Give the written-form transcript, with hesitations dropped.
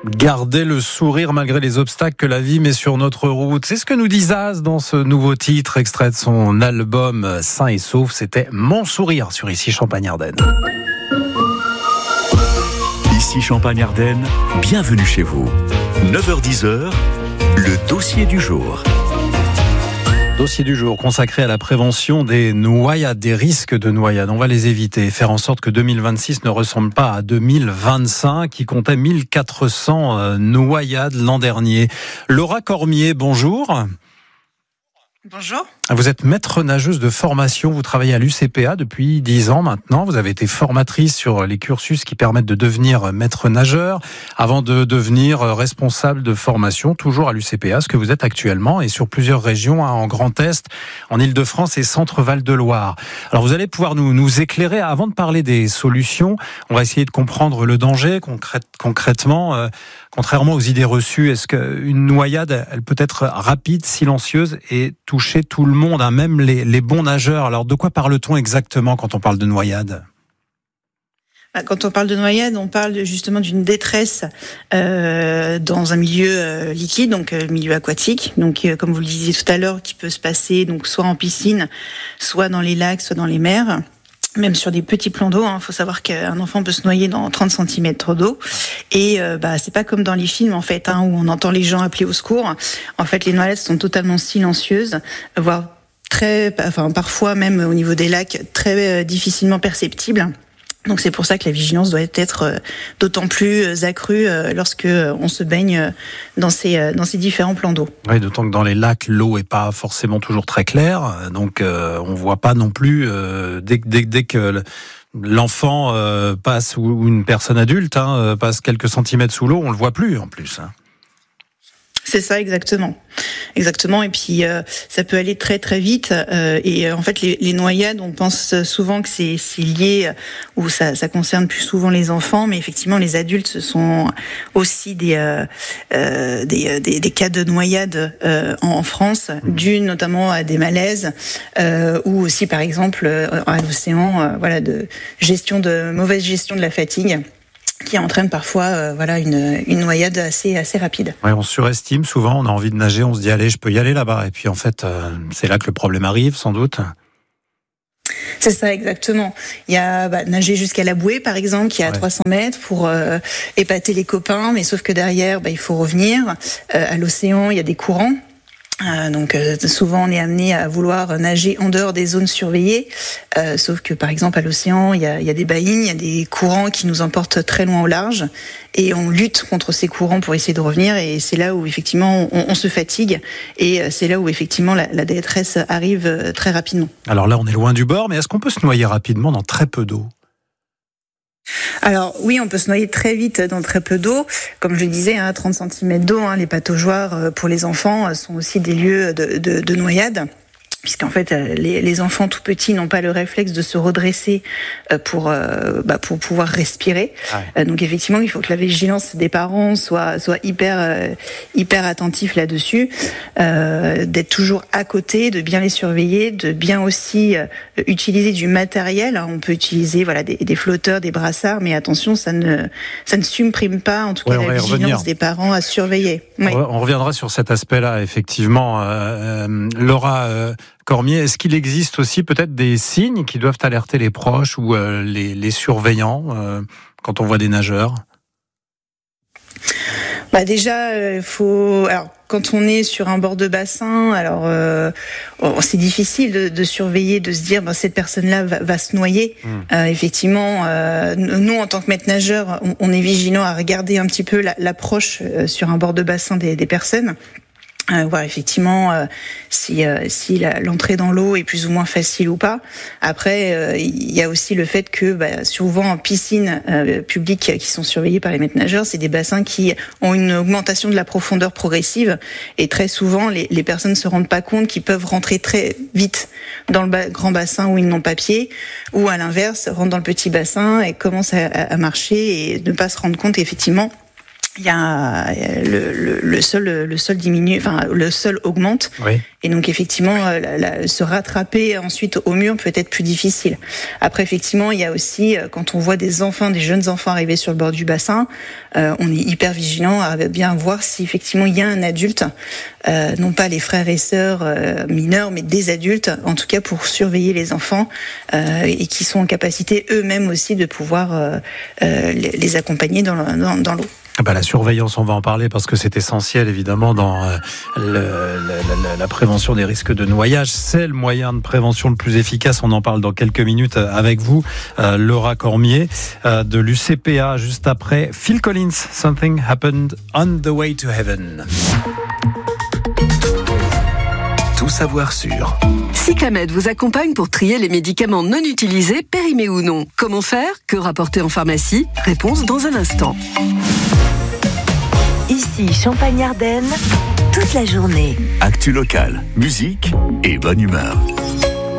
Garder le sourire malgré les obstacles que la vie met sur notre route. C'est ce que nous dit Zaz dans ce nouveau titre, extrait de son album Sain et Sauf. C'était Mon Sourire sur Ici Champagne-Ardenne. Ici Champagne-Ardenne, bienvenue chez vous. 9h-10h, le dossier du jour. Dossier du jour consacré à la prévention des noyades, des risques de noyades. On va les éviter, faire en sorte que 2026 ne ressemble pas à 2025 qui comptait 1400 noyades l'an dernier. Laura Cormier, bonjour. Bonjour. Vous êtes maître nageuse de formation, vous travaillez à l'UCPA depuis 10 ans maintenant. Vous avez été formatrice sur les cursus qui permettent de devenir maître nageur avant de devenir responsable de formation, toujours à l'UCPA, ce que vous êtes actuellement, et sur plusieurs régions, en Grand Est, en Île-de-France et Centre-Val de Loire. Alors vous allez pouvoir nous éclairer. Avant de parler des solutions, on va essayer de comprendre le danger concrètement. Contrairement aux idées reçues, est-ce qu'une noyade, elle peut être rapide, silencieuse et toucher tout le monde, hein, même les bons nageurs? Alors de quoi parle-t-on exactement quand on parle de noyade ? Quand on parle de noyade, on parle justement d'une détresse dans un milieu liquide, donc milieu aquatique. Donc comme vous le disiez tout à l'heure, qui peut se passer donc soit en piscine, soit dans les lacs, soit dans les mers. Même sur des petits plans d'eau, faut savoir qu'un enfant peut se noyer dans 30 cm d'eau. Et c'est pas comme dans les films en fait, où on entend les gens appeler au secours. En fait, les noyades sont totalement silencieuses, voire parfois même au niveau des lacs, très difficilement perceptibles. Donc c'est pour ça que la vigilance doit être d'autant plus accrue lorsque on se baigne dans ces différents plans d'eau. Oui, d'autant que dans les lacs, l'eau est pas forcément toujours très claire, donc on voit pas non plus dès que l'enfant passe ou une personne adulte passe quelques centimètres sous l'eau, on le voit plus en plus. C'est ça, exactement. Et puis ça peut aller très très vite. Et en fait, les noyades, on pense souvent que c'est lié ou ça concerne plus souvent les enfants, mais effectivement, les adultes, ce sont aussi des cas de noyade en France, dus notamment à des malaises ou aussi, par exemple, à l'océan, de mauvaise gestion de la fatigue, qui entraîne parfois une noyade assez rapide. Ouais, on surestime souvent, on a envie de nager, on se dit allez, je peux y aller là-bas, et puis en fait c'est là que le problème arrive sans doute. C'est ça, exactement. Il y a nager jusqu'à la bouée, par exemple, qui est à 300 mètres pour épater les copains, mais sauf que derrière, il faut revenir. À l'océan, il y a des courants. Donc souvent on est amené à vouloir nager en dehors des zones surveillées, sauf que par exemple à l'océan il y a des baïnes, il y a des courants qui nous emportent très loin au large et on lutte contre ces courants pour essayer de revenir, et c'est là où effectivement on se fatigue, et c'est là où effectivement la détresse arrive très rapidement. Alors là on est loin du bord, mais est-ce qu'on peut se noyer rapidement dans très peu d'eau ? Alors oui, on peut se noyer très vite dans très peu d'eau. Comme je le disais, 30 cm d'eau, les pataugeoires pour les enfants sont aussi des lieux de noyade. Puisqu'en fait, les enfants tout petits n'ont pas le réflexe de se redresser pour pouvoir respirer. Ouais. Donc effectivement, il faut que la vigilance des parents soit hyper attentif là-dessus, d'être toujours à côté, de bien les surveiller, de bien aussi utiliser du matériel. On peut utiliser des flotteurs, des brassards, mais attention, ça ne supprime pas en tout cas la vigilance des parents à surveiller. Oui. On reviendra sur cet aspect-là, effectivement. Laura Cormier, est-ce qu'il existe aussi peut-être des signes qui doivent alerter les proches ou les surveillants quand on voit des nageurs ? Déjà, quand on est sur un bord de bassin, c'est difficile de surveiller, de se dire cette personne-là va se noyer. Effectivement, nous en tant que maître nageur, on est vigilant à regarder un petit peu l'approche sur un bord de bassin des personnes. Voir effectivement si l'entrée dans l'eau est plus ou moins facile ou pas. Après, il y a aussi le fait que souvent en piscine publique qui sont surveillées par les maîtres nageurs, c'est des bassins qui ont une augmentation de la profondeur progressive, et très souvent les personnes ne se rendent pas compte qu'ils peuvent rentrer très vite dans le grand bassin où ils n'ont pas pied, ou à l'inverse rentrent dans le petit bassin et commencent à marcher et ne pas se rendre compte effectivement il y a le sol diminue, enfin le sol augmente, Oui. et donc effectivement se rattraper ensuite au mur peut être plus difficile. Après effectivement il y a aussi quand on voit des jeunes enfants arriver sur le bord du bassin, on est hyper vigilant à bien voir si effectivement il y a un adulte, non pas les frères et sœurs mineurs, mais des adultes en tout cas pour surveiller les enfants et qui sont en capacité eux-mêmes aussi de pouvoir les accompagner dans l'eau. La surveillance, on va en parler parce que c'est essentiel évidemment dans la prévention des risques de noyage. C'est le moyen de prévention le plus efficace. On en parle dans quelques minutes avec vous, Laura Cormier de l'UCPA. Juste après, Phil Collins, Something Happened on the Way to Heaven. Tout savoir sur Cyclamed vous accompagne pour trier les médicaments non utilisés, périmés ou non. Comment faire? Que rapporter en pharmacie? Réponse dans un instant. Ici, Champagne-Ardenne, toute la journée. actu locale, musique et bonne humeur.